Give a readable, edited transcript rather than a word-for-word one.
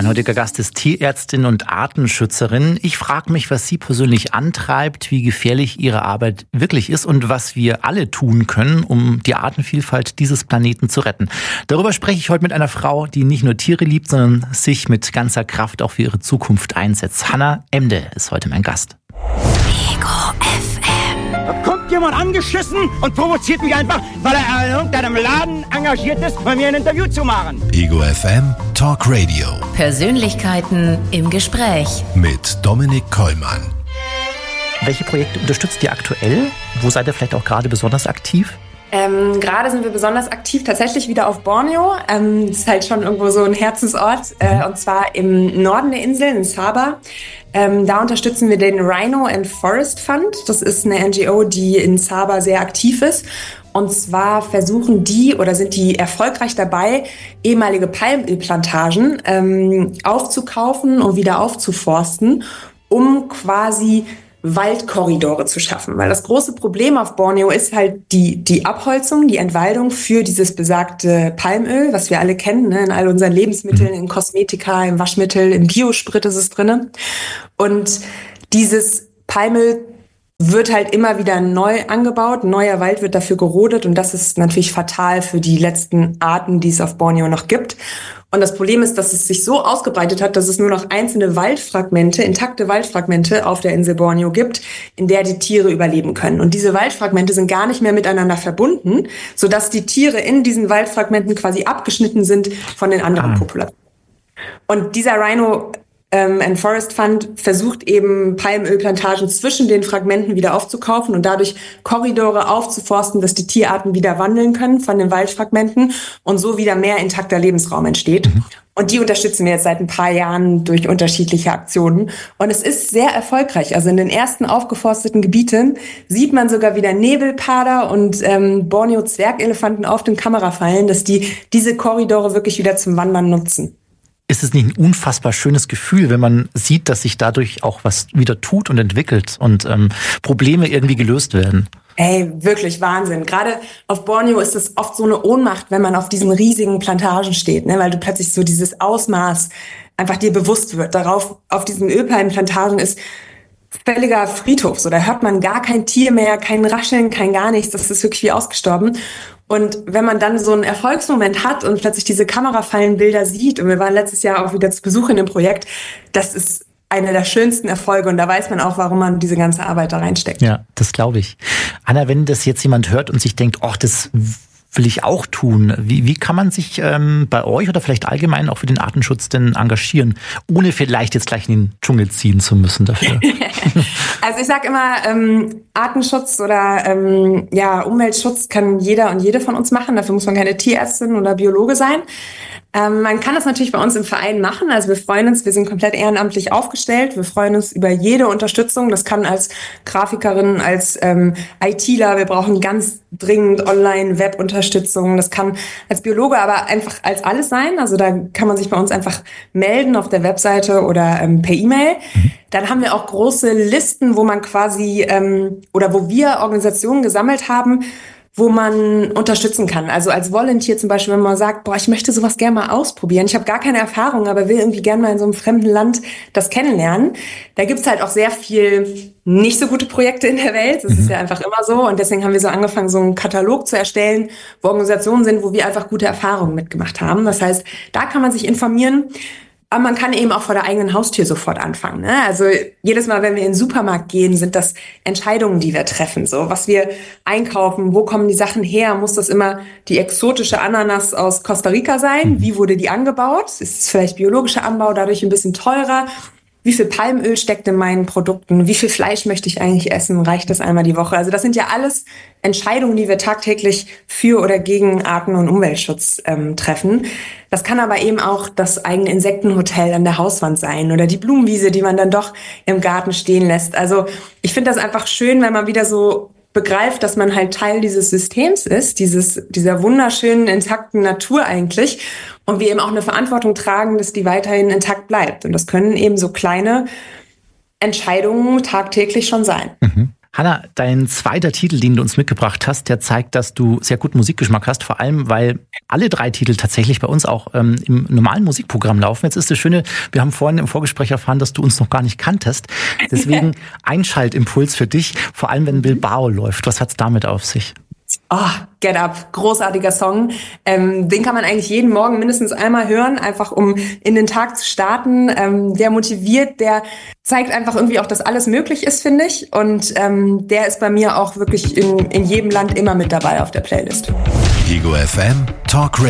Mein heutiger Gast ist Tierärztin und Artenschützerin. Ich frage mich, was sie persönlich antreibt, wie gefährlich ihre Arbeit wirklich ist und was wir alle tun können, um die Artenvielfalt dieses Planeten zu retten. Darüber spreche ich heute mit einer Frau, die nicht nur Tiere liebt, sondern sich mit ganzer Kraft auch für ihre Zukunft einsetzt. Hannah Emde ist heute mein Gast. Ego FM. Da kommt jemand angeschissen und provoziert mich einfach, weil er in irgendeinem Laden engagiert ist, bei mir ein Interview zu machen. Ego FM Talk Radio. Persönlichkeiten im Gespräch. Mit Dominik Kollmann. Welche Projekte unterstützt ihr aktuell? Wo seid ihr vielleicht auch gerade besonders aktiv? Gerade sind wir besonders aktiv tatsächlich wieder auf Borneo. Das ist halt schon irgendwo so ein Herzensort. Und zwar im Norden der Insel, in Sabah. Da unterstützen wir den Rhino and Forest Fund. Das ist eine NGO, die in Sabah sehr aktiv ist. Und zwar versuchen die oder sind die erfolgreich dabei, ehemalige Palmölplantagen aufzukaufen und wieder aufzuforsten, um quasi Waldkorridore zu schaffen. Weil das große Problem auf Borneo ist halt die Abholzung, die Entwaldung für dieses besagte Palmöl, was wir alle kennen, ne? In all unseren Lebensmitteln, in Kosmetika, im Waschmittel, im Biosprit ist es drin. Und dieses Palmöl wird halt immer wieder neu angebaut, ein neuer Wald wird dafür gerodet und das ist natürlich fatal für die letzten Arten, die es auf Borneo noch gibt. Und das Problem ist, dass es sich so ausgebreitet hat, dass es nur noch einzelne Waldfragmente, intakte Waldfragmente auf der Insel Borneo gibt, in der die Tiere überleben können. Und diese Waldfragmente sind gar nicht mehr miteinander verbunden, sodass die Tiere in diesen Waldfragmenten quasi abgeschnitten sind von den anderen Populationen. Und dieser Rhino and Forest Fund versucht eben Palmölplantagen zwischen den Fragmenten wieder aufzukaufen und dadurch Korridore aufzuforsten, dass die Tierarten wieder wandeln können von den Waldfragmenten und so wieder mehr intakter Lebensraum entsteht. Und die unterstützen wir jetzt seit ein paar Jahren durch unterschiedliche Aktionen. Und es ist sehr erfolgreich. Also in den ersten aufgeforsteten Gebieten sieht man sogar wieder Nebelpader und Borneo-Zwergelefanten auf den Kamerafallen, dass die diese Korridore wirklich wieder zum Wandern nutzen. Ist es nicht ein unfassbar schönes Gefühl, wenn man sieht, dass sich dadurch auch was wieder tut und entwickelt und Probleme irgendwie gelöst werden? Ey, wirklich Wahnsinn. Gerade auf Borneo ist es oft so eine Ohnmacht, wenn man auf diesen riesigen Plantagen steht, ne? Weil du plötzlich so dieses Ausmaß einfach dir bewusst wird. Darauf, auf diesen Ölpalmenplantagen ist völliger Friedhof. So, da hört man gar kein Tier mehr, kein Rascheln, kein gar nichts. Das ist wirklich wie ausgestorben. Und wenn man dann so einen Erfolgsmoment hat und plötzlich diese Kamerafallenbilder sieht, und wir waren letztes Jahr auch wieder zu Besuch in dem Projekt, das ist einer der schönsten Erfolge und da weiß man auch, warum man diese ganze Arbeit da reinsteckt. Ja, das glaube ich. Anna, wenn das jetzt jemand hört und sich denkt, ach, das will ich auch tun, wie kann man sich bei euch oder vielleicht allgemein auch für den Artenschutz denn engagieren, ohne vielleicht jetzt gleich in den Dschungel ziehen zu müssen dafür? Also ich sage immer, Artenschutz oder Umweltschutz kann jeder und jede von uns machen. Dafür muss man keine Tierärztin oder Biologe sein. Man kann das natürlich bei uns im Verein machen. Also wir freuen uns, wir sind komplett ehrenamtlich aufgestellt. Wir freuen uns über jede Unterstützung. Das kann als Grafikerin, als ITler, wir brauchen ganz dringend Online-Web-Unterstützung. Das kann als Biologe aber einfach als alles sein. Also da kann man sich bei uns einfach melden auf der Webseite oder per E-Mail. Dann haben wir auch große Listen, wo man quasi oder wo wir Organisationen gesammelt haben, wo man unterstützen kann. Also als Volunteer zum Beispiel, wenn man sagt, boah, ich möchte sowas gerne mal ausprobieren. Ich habe gar keine Erfahrung, aber will irgendwie gerne mal in so einem fremden Land das kennenlernen. Da gibt's halt auch sehr viel nicht so gute Projekte in der Welt. Das ist ja einfach immer so. Und deswegen haben wir so angefangen, so einen Katalog zu erstellen, wo Organisationen sind, wo wir einfach gute Erfahrungen mitgemacht haben. Das heißt, da kann man sich informieren. Aber man kann eben auch vor der eigenen Haustür sofort anfangen, ne? Also jedes Mal, wenn wir in den Supermarkt gehen, sind das Entscheidungen, die wir treffen. So, was wir einkaufen, wo kommen die Sachen her? Muss das immer die exotische Ananas aus Costa Rica sein? Wie wurde die angebaut? Ist es vielleicht biologischer Anbau, dadurch ein bisschen teurer? Wie viel Palmöl steckt in meinen Produkten? Wie viel Fleisch möchte ich eigentlich essen? Reicht das einmal die Woche? Also das sind ja alles Entscheidungen, die wir tagtäglich für oder gegen Arten- und Umweltschutz treffen. Das kann aber eben auch das eigene Insektenhotel an der Hauswand sein oder die Blumenwiese, die man dann doch im Garten stehen lässt. Also ich finde das einfach schön, wenn man wieder so begreift, dass man halt Teil dieses Systems ist, dieser wunderschönen, intakten Natur eigentlich. Und wir eben auch eine Verantwortung tragen, dass die weiterhin intakt bleibt. Und das können eben so kleine Entscheidungen tagtäglich schon sein. Hanna, dein zweiter Titel, den du uns mitgebracht hast, der zeigt, dass du sehr guten Musikgeschmack hast, vor allem, weil alle 3 Titel tatsächlich bei uns auch im normalen Musikprogramm laufen. Jetzt ist das Schöne, wir haben vorhin im Vorgespräch erfahren, dass du uns noch gar nicht kanntest. Deswegen Einschaltimpuls für dich, vor allem wenn Bilbao läuft. Was hat's damit auf sich? Oh, Get Up, großartiger Song. Den kann man eigentlich jeden Morgen mindestens einmal hören, einfach um in den Tag zu starten. Der motiviert, der zeigt einfach irgendwie auch, dass alles möglich ist, finde ich. Und der ist bei mir auch wirklich in jedem Land immer mit dabei auf der Playlist. Ego FM Talk Radio.